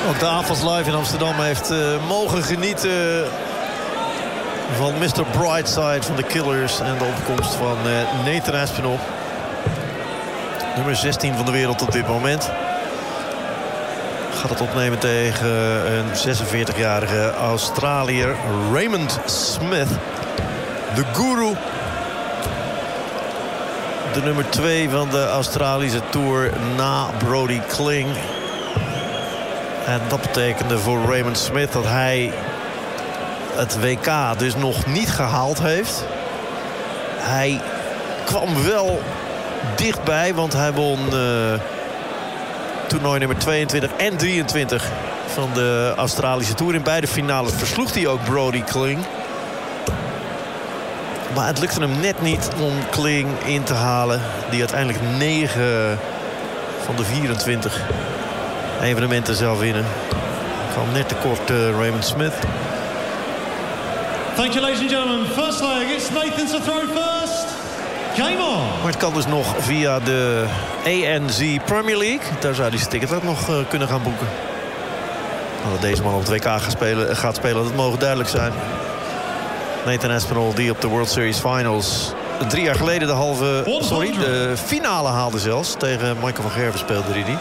Ook de Avals Live in Amsterdam heeft mogen genieten van Mr. Brightside van de Killers en de opkomst van Nathan Aspinall. Nummer 16 van de wereld op dit moment. Gaat het opnemen tegen een 46-jarige Australiër, Raymond Smith. De guru. De nummer 2 van de Australische Tour na Brody Kling. En dat betekende voor Raymond Smith dat hij het WK dus nog niet gehaald heeft. Hij kwam wel dichtbij, want hij won toernooi nummer 22 en 23 van de Australische Tour. In beide finales versloeg hij ook Brody Kling. Maar het lukte hem net niet om Kling in te halen, die uiteindelijk 9 van de 24 evenementen zou winnen. Kwam net tekort Raymond Smith. Thank you, ladies and gentlemen. First leg, it's Nathan's to throw first. Game on. Maar het kan dus nog via de ANZ Premier League. Daar zou hij zijn ticket ook nog kunnen gaan boeken. Dat deze man op het WK gaat spelen, dat mogen duidelijk zijn. Nathan Aspinall, die op de World Series Finals 3 jaar geleden de finale haalde zelfs. Tegen Michael van Gerwen speelde hij die.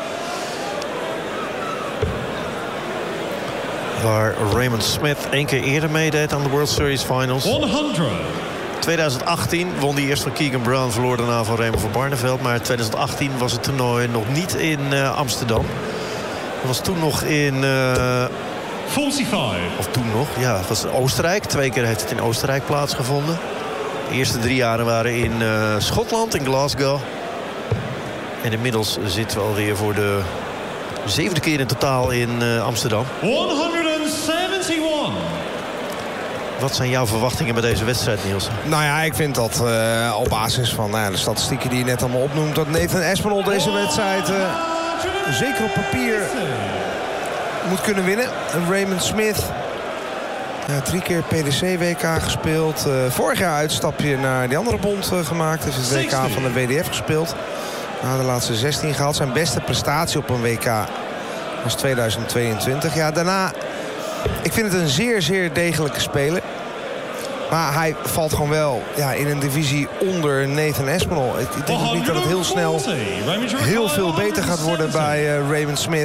Waar Raymond Smith 1 keer eerder meedeed aan de World Series Finals. 100. 2018 won hij eerst van Keegan Brown, verloor daarna van Raymond van Barneveld. Maar 2018 was het toernooi nog niet in Amsterdam. Het was toen nog in... 45. Of toen nog, ja, het was Oostenrijk. 2 keer heeft het in Oostenrijk plaatsgevonden. De eerste 3 jaren waren in Schotland, in Glasgow. En inmiddels zitten we alweer voor de 7e keer in totaal in Amsterdam. 171. Wat zijn jouw verwachtingen bij deze wedstrijd, Niels? Nou ja, ik vind dat op basis van de statistieken die je net allemaal opnoemt, dat Nathan Aspinall deze wedstrijd zeker op papier moet kunnen winnen. Raymond Smith, 3 keer PDC-WK gespeeld. Vorig jaar uitstapje naar die andere bond gemaakt. Dus het WK van de WDF gespeeld. De laatste 16 gehaald. Zijn beste prestatie op een WK was 2022. Ja, daarna, ik vind het een zeer, zeer degelijke speler. Maar hij valt gewoon wel in een divisie onder Nathan Aspinall. Ik denk ook niet dat het heel snel heel veel beter gaat worden bij Raymond Smith.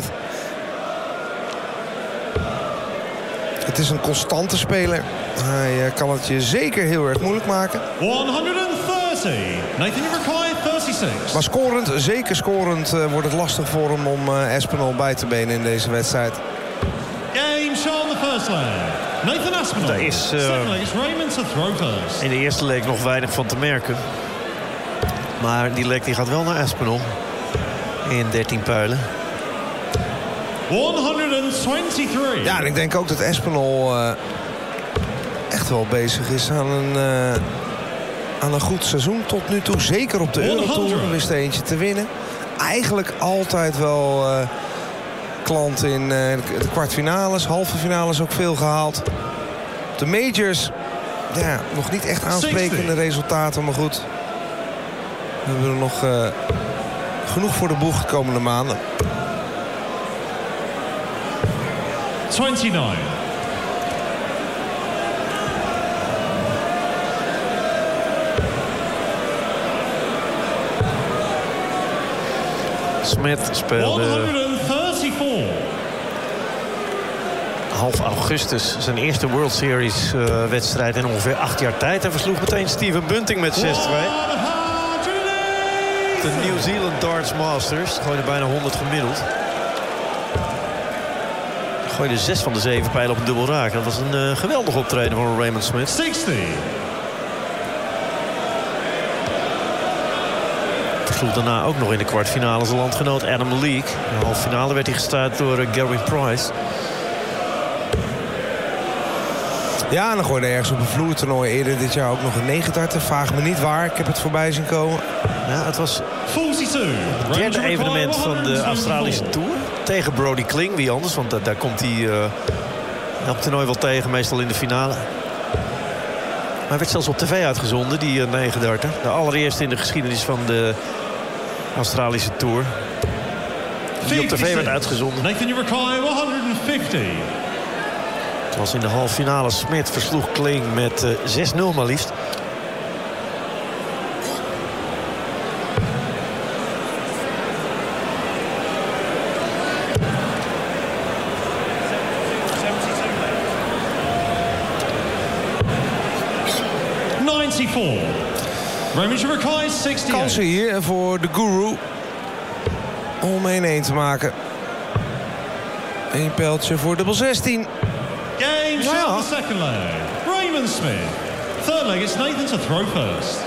Het is een constante speler. Hij kan het je zeker heel erg moeilijk maken. 130. Nathan, you require 36. Maar scorend, zeker scorend, wordt het lastig voor hem om Aspinall bij te benen in deze wedstrijd. Game show the first leg. Nathan Aspinall. Daar is Raymond to throw first. in de eerste leg nog weinig van te merken. Maar die leg die gaat wel naar Aspinall. In 13 pijlen. 123. Ja, en ik denk ook dat Aspinall echt wel bezig is aan een goed seizoen tot nu toe. Zeker op de Eurotour wist er eentje te winnen. Eigenlijk altijd wel klant in de kwartfinales, halve finales ook veel gehaald. De majors, nog niet echt aansprekende resultaten, maar goed. We hebben er nog genoeg voor de boeg de komende maanden. 29. Smith speelde 134. half augustus zijn eerste World Series wedstrijd in ongeveer 8 jaar tijd. Hij versloeg meteen Steven Bunting met 6-2. De New Zealand Darts Masters gooide bijna 100 gemiddeld. Gooide 6 van de 7 pijlen op een dubbel raak. Dat was een geweldig optreden van Raymond Smith. 60. Versloeg daarna ook nog in de kwartfinale zijn landgenoot Adam Leake. In de halve finale werd hij gestuurd door Gary Price. Ja, en dan gooide ergens op een vloertoernooi eerder dit jaar ook nog een 9-darter. Vraag me niet waar, ik heb het voorbij zien komen. Ja, het was 42. het derde evenement van de Australische Tour. Tegen Brody Kling, wie anders, want daar komt hij op het toernooi wel tegen, meestal in de finale. Maar hij werd zelfs op tv uitgezonden, die 9-darter. De allereerste in de geschiedenis van de Australische Tour. die op tv werd uitgezonden. Nathan Urukai, 150. Het was in de halve finale. Smith versloeg Kling met 6-0 maar liefst. Raymond Urukai, 68. Kansen hier voor de Guru om 1-1 te maken. 1 pijltje voor dubbel 16. Game shot the second leg. Raymond Smith. Third leg, it's Nathan to throw first.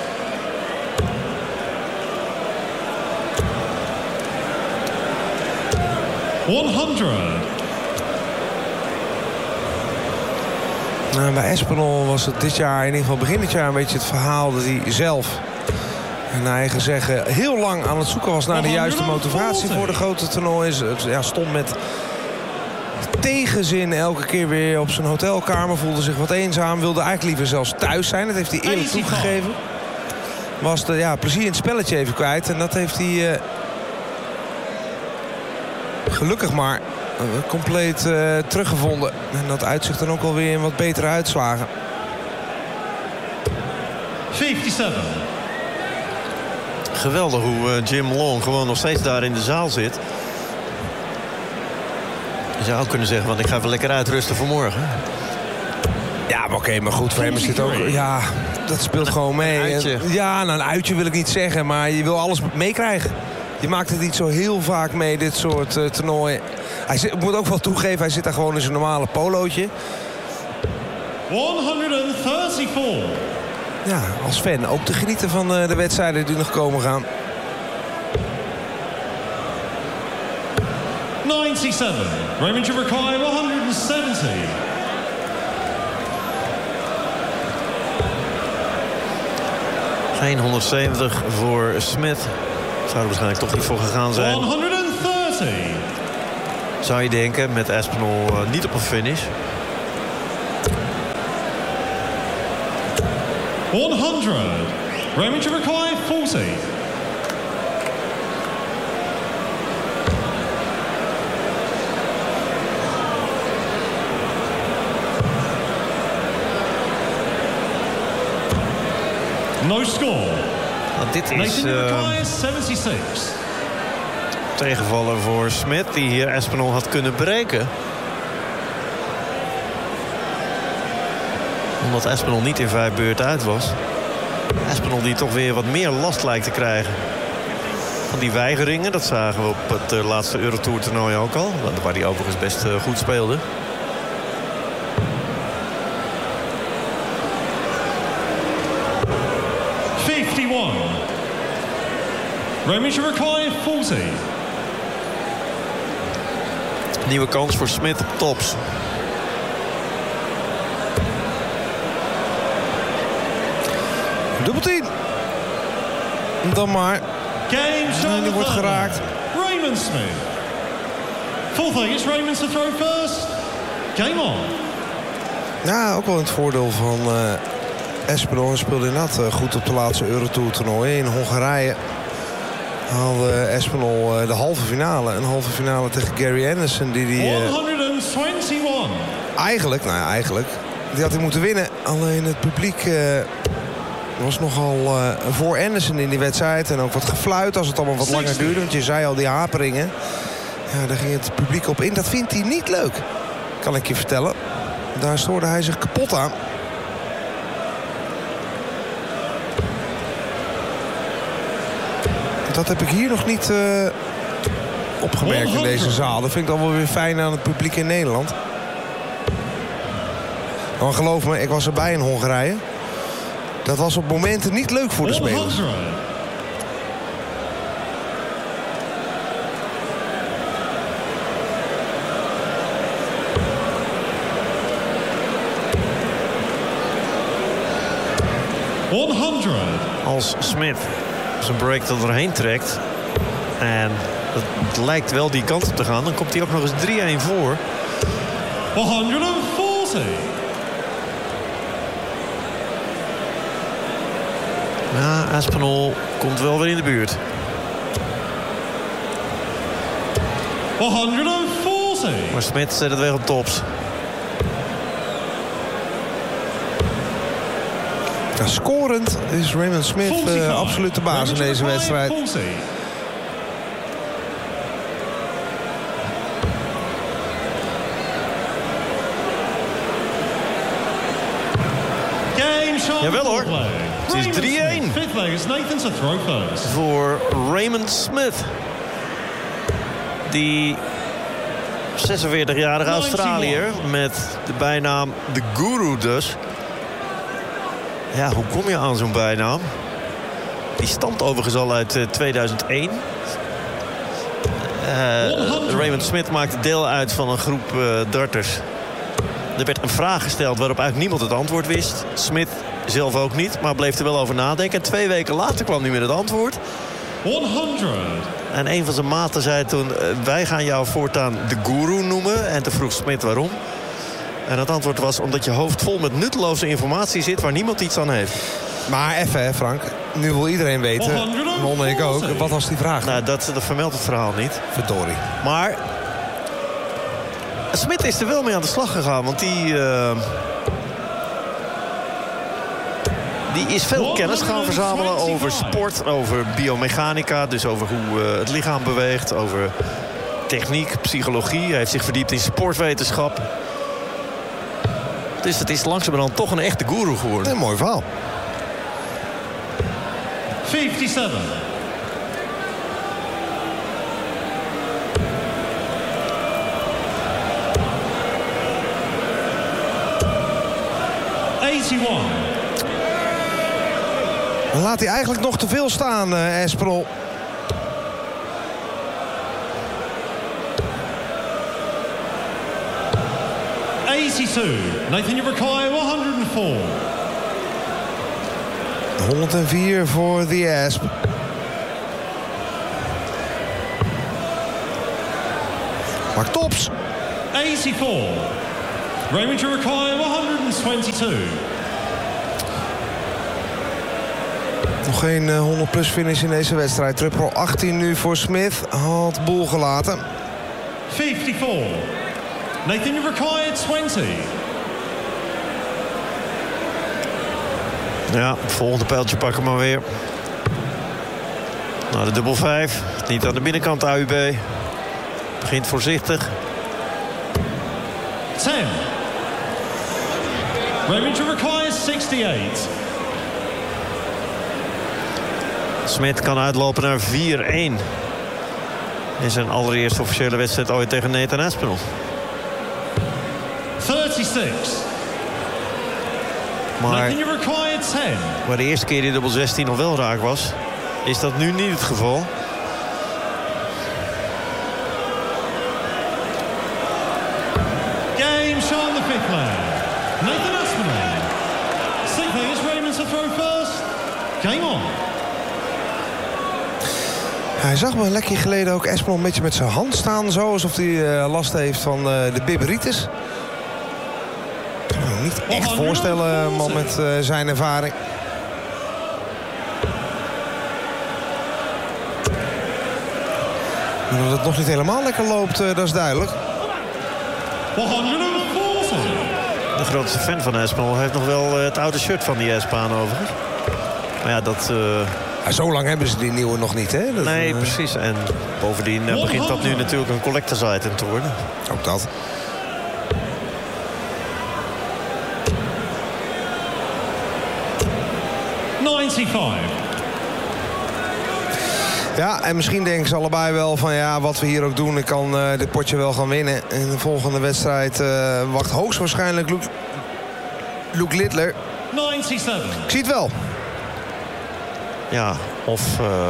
Nou, bij Espinol was het dit jaar, in ieder geval begin dit jaar, een beetje het verhaal dat hij zelf, naar eigen zeggen, heel lang aan het zoeken was naar de juiste motivatie voor de grote toernooien. Ja, stond met tegenzin elke keer weer op zijn hotelkamer, voelde zich wat eenzaam, wilde eigenlijk liever zelfs thuis zijn. Dat heeft hij eerlijk toegegeven. Was de plezier in het spelletje even kwijt. En dat heeft hij gelukkig maar compleet teruggevonden. En dat uitzicht dan ook alweer in wat betere uitslagen. 57. Geweldig hoe Jim Long gewoon nog steeds daar in de zaal zit. Je zou ook kunnen zeggen, want ik ga even lekker uitrusten voor morgen. Ja, maar oké, maar goed, voor hem is dit ook... Ja, dat speelt gewoon mee. Een uitje. Ja, nou, een uitje wil ik niet zeggen, maar je wil alles meekrijgen. Je maakt het niet zo heel vaak mee, dit soort toernooien. Ik moet ook wel toegeven, hij zit daar gewoon in zijn normale polootje. 134. Ja, als fan ook te genieten van de wedstrijden die nog komen gaan. 97. Raymond Urukai, 170. Geen 170 voor Smith. Zou er waarschijnlijk toch niet voor gegaan zijn. 130. Zou je denken, met Espinol niet op een finish. 100. Raymond Urukai, 40. No score. Nou, dit is Nathan Urukai, 76. tegenvaller voor Smith, die hier Espinol had kunnen breken. Omdat Espinol niet in 5 beurten uit was. Espinol die toch weer wat meer last lijkt te krijgen. Van die weigeringen, dat zagen we op het laatste Eurotour toernooi ook al. Waar hij overigens best goed speelde. Raymond Urukai, 40. Nieuwe kans voor Smith op tops. Dubbel 10. Dan maar. En die wordt geraakt. Raymond Smith. Full thing, it's Raymond to throw first. Game on. Ja, ook wel in het voordeel van Espinol. Hij speelde inderdaad goed op de laatste Eurotour toernooi in Hongarije. Haalde Espinol de halve finale. Een halve finale tegen Gary Anderson. Die 121. Eigenlijk, die had hij moeten winnen. Alleen het publiek was nogal voor Anderson in die wedstrijd. En ook wat gefluit als het allemaal wat langer duurde. Want je zei al, die haperingen. Ja, daar ging het publiek op in. Dat vindt hij niet leuk, kan ik je vertellen. Daar stoorde hij zich kapot aan. Dat heb ik hier nog niet opgemerkt in deze zaal. Dat vind ik dan wel weer fijn aan het publiek in Nederland. Maar geloof me, ik was erbij in Hongarije. Dat was op momenten niet leuk voor de spelers. Als Smith zijn break er doorheen trekt. En het lijkt wel die kant op te gaan. Dan komt hij ook nog eens 3-1 voor. 140. Ja, Espinol komt wel weer in de buurt. 140. Maar Smith zet het weg op tops. Ja, scorend is Raymond Smith absoluut de baas in deze wedstrijd. 40. Jawel hoor. Het is 3-1. Fifth leg is Nathan to throw first. Voor Raymond Smith. Die 46-jarige Australiër met de bijnaam The Guru dus. Ja, hoe kom je aan zo'n bijnaam? Die stamt overigens al uit 2001. Raymond Smith maakte deel uit van een groep darters. Er werd een vraag gesteld waarop eigenlijk niemand het antwoord wist. Smith zelf ook niet, maar bleef er wel over nadenken. En 2 weken later kwam hij met het antwoord. 100. En een van zijn maten zei toen: wij gaan jou voortaan de Guru noemen. En toen vroeg Smith waarom. En het antwoord was omdat je hoofd vol met nutteloze informatie zit waar niemand iets aan heeft. Maar even hè, Frank. Nu wil iedereen weten, waaronder ik ook. Wat was die vraag? Nou, dat vermeldt het verhaal niet. Verdorie. Maar Smith is er wel mee aan de slag gegaan. Want die is veel kennis gaan verzamelen over sport, over biomechanica. Dus over hoe het lichaam beweegt, over techniek, psychologie. Hij heeft zich verdiept in sportwetenschap. Dus het is langzamerhand toch een echte guru geworden. Een mooi verhaal. 57. Dan laat hij eigenlijk nog te veel staan, Espinol. Nathan, you require 104. 104 voor The Asp. Maar tops. 84. Raymond, you require 122. Nog geen 100-plus finish in deze wedstrijd. Triple 18 nu voor Smith. Had boel gelaten. 54. Nathan, you require 20. Ja, het volgende pijltje pakken maar weer. Nou, de dubbel 5. Niet aan de binnenkant AUB. Begint voorzichtig. 10. Raymond, you require 68. Smith kan uitlopen naar 4-1. In zijn allereerste officiële wedstrijd ooit tegen Nathan Aspinall. 36. Maar Nathan, you require 10. waar de eerste keer die dubbel 16 nog wel raak was, is dat nu niet het geval. Game show on the fifth man. Nathan Aspinall. Sixth is Raymond to throw first. Game on. Hij zag me een lekje geleden ook Espinol een beetje met zijn hand staan. Zo, alsof hij last heeft van de bibberitis. Ik kan me niet echt voorstellen, een man met zijn ervaring. Maar dat het nog niet helemaal lekker loopt, dat is duidelijk. 140. De grootste fan van Aspinall heeft nog wel het oude shirt van die Aspan overigens. Maar ja, dat... Ja, zo lang hebben ze die nieuwe nog niet, hè? Dat, nee, precies. En bovendien begint dat nu natuurlijk een collectors item te worden. Ook dat. Ja, en misschien denken ze allebei wel van ja, wat we hier ook doen, ik kan dit potje wel gaan winnen. In de volgende wedstrijd wacht hoogstwaarschijnlijk Luke Littler. 97. Ik zie het wel. Ja, of...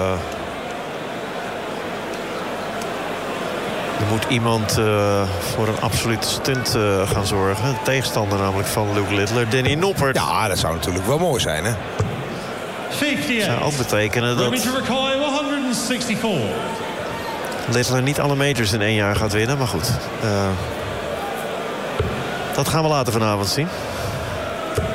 er moet iemand voor een absolute stunt gaan zorgen. De tegenstander namelijk van Luke Littler, Danny Noppert. Ja, dat zou natuurlijk wel mooi zijn, hè? 58. Zou ook betekenen dat Raymond, you require 164. Littler niet alle majors in 1 jaar gaat winnen. Maar goed, dat gaan we later vanavond zien.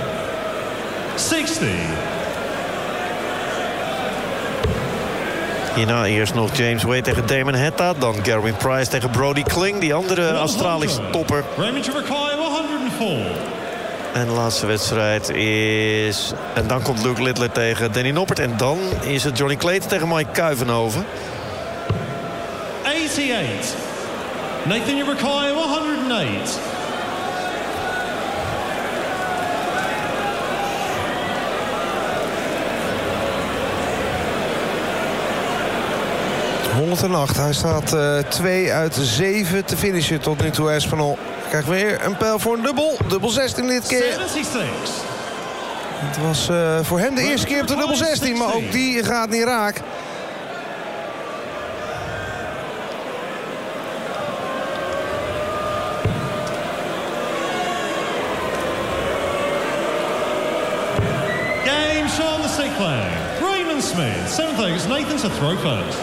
60. Hierna eerst nog James Wade tegen Damon Hetta. Dan Gerwin Price tegen Brody Kling, die andere Australische topper. Raymond Jarakai, 104. En de laatste wedstrijd is... En dan komt Luke Littler tegen Danny Noppert. En dan is het Johnny Clayton tegen Mike Kuivenhoven. 88. Nathan Jarakai, 108. Hij staat 2 uit 7 te finishen tot nu toe. Espinol krijgt weer een pijl voor een dubbel. Dubbel 16 dit keer. 76. Het was voor hem de eerste keer op de dubbel 16. Maar ook die gaat niet raak. Game Sean the Sick Flag. Raymond Smith, 7th August, Nathan to throw first.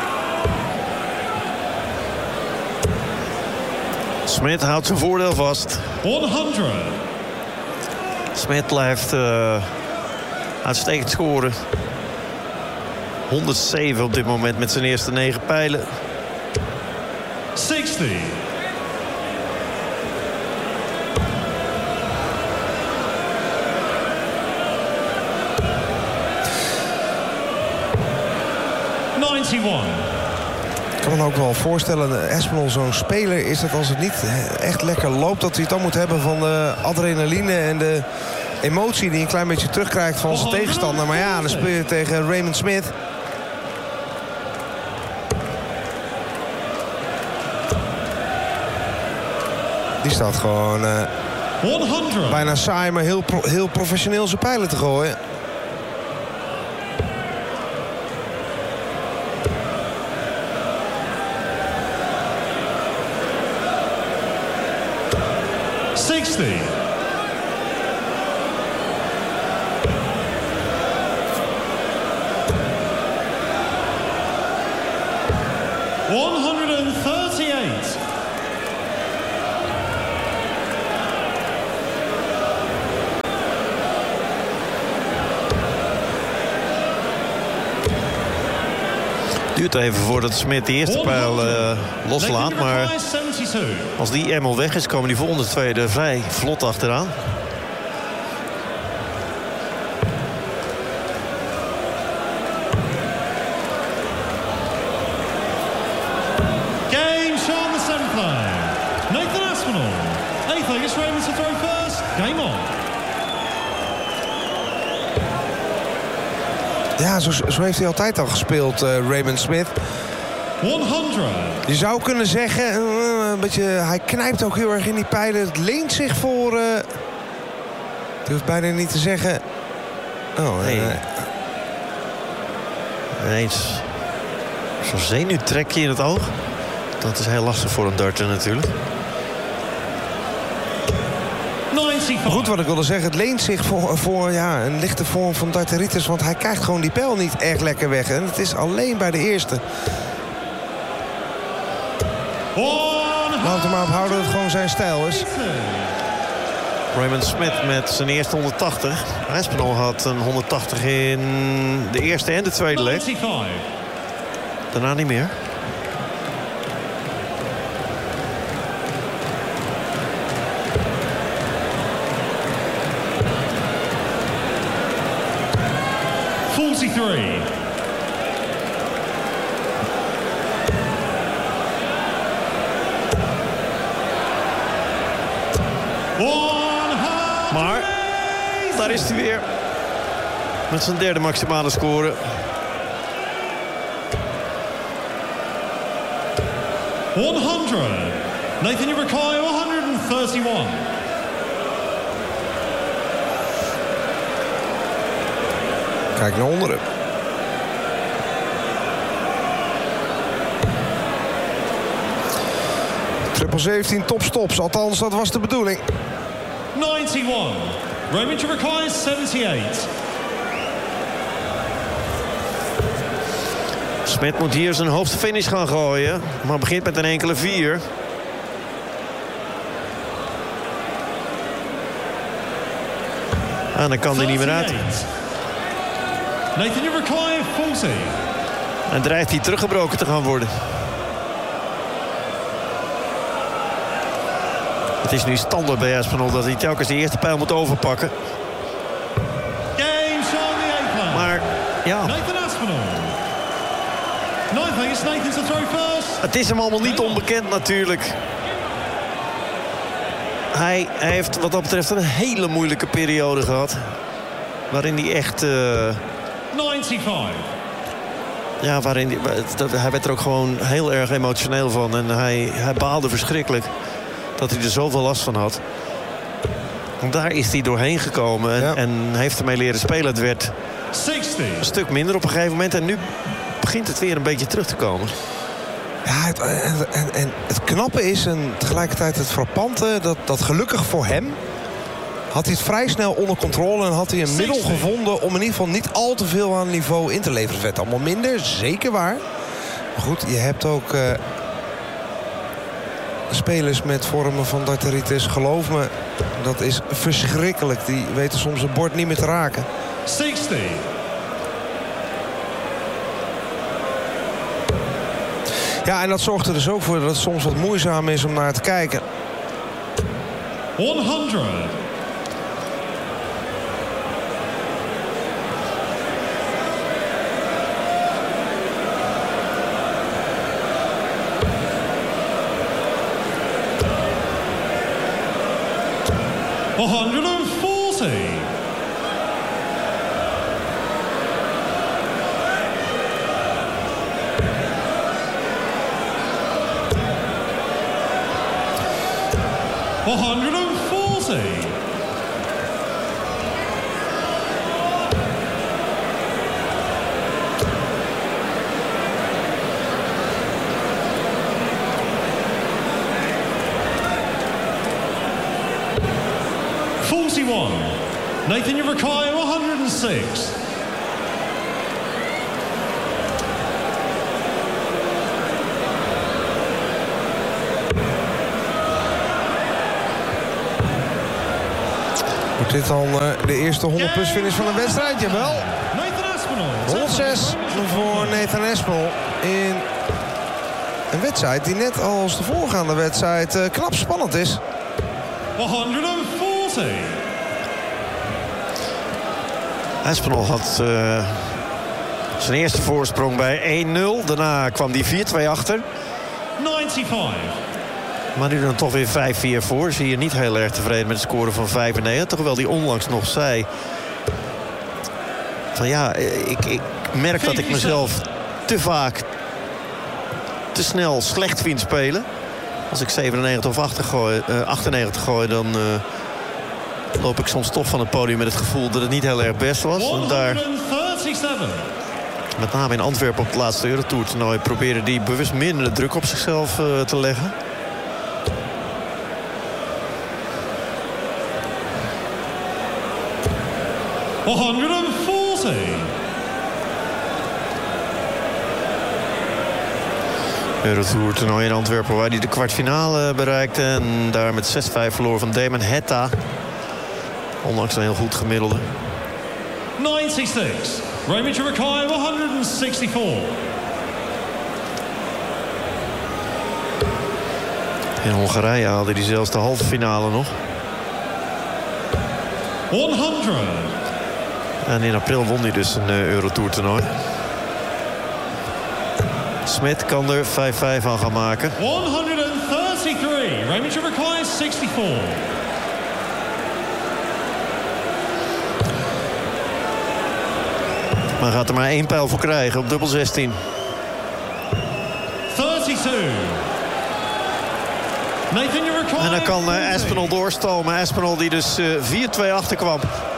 Smith houdt zijn voordeel vast. 100. Smith blijft uitstekend scoren. 107 op dit moment met zijn eerste 9 pijlen. 60. Ik kan me ook wel voorstellen, Espinol zo'n speler is dat als het niet echt lekker loopt, dat hij het dan moet hebben van de adrenaline en de emotie die hij een klein beetje terugkrijgt van zijn tegenstander. Maar ja, dan speel je tegen Raymond Smith. Die staat gewoon bijna saai, maar heel professioneel zijn pijlen te gooien. Duurt even voordat Smith de eerste pijl loslaat. Maar als die eenmaal weg is, komen die volgende twee er vrij vlot achteraan. Game Sean the 7th flag. Nathan Aspinall. 8th August Raymond to throw first. Game on. Ja, zo heeft hij altijd al gespeeld, Raymond Smith. 100. Je zou kunnen zeggen, een beetje, hij knijpt ook heel erg in die pijlen. Het leent zich voor... ik durf bijna niet te zeggen... Oh, nee. Ineens zo'n zenuwtrekje in het oog. Dat is heel lastig voor een darter natuurlijk. Goed, wat ik wilde zeggen, het leent zich voor ja, een lichte vorm van darteritis. Want hij krijgt gewoon die pijl niet echt lekker weg. En het is alleen bij de eerste. Laat hem maar ophouden dat het gewoon zijn stijl is. Raymond Smith met zijn eerste 180. Aspinall had een 180 in de eerste en de tweede leg. Daarna niet meer. Maar daar is hij weer. Met zijn derde maximale score. Nathan Jarakai, 131. Kijk naar onderen. Triple 17 topstops, althans dat was de bedoeling. 91. Raymond Jarakai, 78. Smith moet hier zijn hoogste finish gaan gooien. Maar begint met een enkele 4. En dan kan hij niet meer uit. Nathan Jarakai, 40. En dreigt hij teruggebroken te gaan worden. Het is nu standaard bij Aspinall dat hij telkens de eerste pijl moet overpakken. Game's on the 8th line. Maar ja, Nathan Aspinall. 9th is Nathan to throw first. het is hem allemaal niet onbekend natuurlijk. Hij heeft wat dat betreft een hele moeilijke periode gehad. Waarin hij echt... 95. ja, hij werd er ook gewoon heel erg emotioneel van. En hij baalde verschrikkelijk dat hij er zoveel last van had. En daar is hij doorheen gekomen en, Ja. en heeft ermee leren spelen. Het werd 60. een stuk minder op een gegeven moment. En nu begint het weer een beetje terug te komen. Ja, en het knappe is en tegelijkertijd het frappante... dat gelukkig voor hem had hij het vrij snel onder controle... en had hij een middel gevonden om in ieder geval niet al te veel aan niveau in te leveren. Het werd allemaal minder, zeker waar. Maar goed, je hebt ook spelers met vormen van darteritis. Geloof me, dat is verschrikkelijk. Die weten soms het bord niet meer te raken. 60. Ja, en dat zorgt er dus ook voor dat het soms wat moeizaam is om naar te kijken. 100. $140. $140. $41. Nathan Urakai, 106. Wordt dit dan de eerste 100-plus finish van de wedstrijd? Jawel. Nathan Aspinall. 106 voor Nathan Aspinall in een wedstrijd die net als de voorgaande wedstrijd knap spannend is. 140. Aspinall had zijn eerste voorsprong bij 1-0. Daarna kwam hij 4-2 achter. 95. Maar nu dan toch weer 5-4 voor. Zie je niet heel erg tevreden met de score van 95. Hoewel hij onlangs nog zei... van ja, ik merk dat ik mezelf te vaak... te snel slecht vind spelen. Als ik 97 of 98 gooi... dan loop ik soms toch van het podium met het gevoel... dat het niet heel erg best was. En daar, 137. met name in Antwerpen op het laatste Eurotour-toernooi... probeerde hij bewust minder druk op zichzelf te leggen. $140. Eurotour-toernooi in Antwerpen waar hij de kwartfinale bereikte. En daar met 6-5 verloor van Damon Hetta. Ondanks een heel goed gemiddelde. 96. Raymond Urakai, 164. In Hongarije haalde hij zelfs de halve finale nog. 100. En in april won hij dus een Eurotour-toernooi. Smit kan er 5-5 aan gaan maken. 133. Raymond Urakai, 64. Maar gaat er maar 1 pijl voor krijgen op dubbel 16. 32. Nathan Urakai. En dan kan Aspinall doorstomen. Aspinall die dus 4-2 achterkwam.